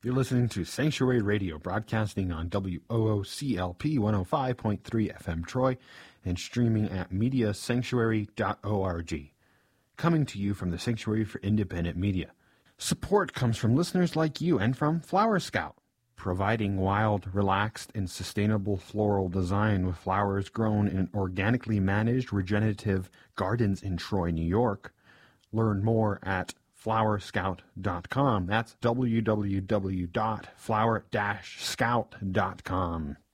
You're listening to Sanctuary Radio, broadcasting on WOOCLP 105.3 FM Troy and streaming at mediasanctuary.org. Coming to you from the Sanctuary for Independent Media. Support comes from listeners like you and from Flower Scout, providing wild, relaxed, and sustainable floral design with flowers grown in organically managed regenerative gardens in Troy, New York. Learn more at flowerscout.com. That's www.flower-scout.com.